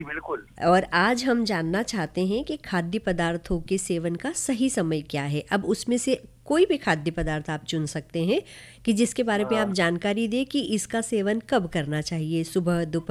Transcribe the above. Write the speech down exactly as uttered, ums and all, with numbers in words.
बिल्कुल। और आज हम जानना चाहते हैं कि खाद्य पदार्थों के सेवन का सही समय क्या है। अब उसमें से कोई भी खाद्य पदार्थ आप चुन सकते हैं कि जिसके बारे में आप हाँ। जानकारी दें कि इसका सेवन कब करना चाहिए, सुबह, दोपहर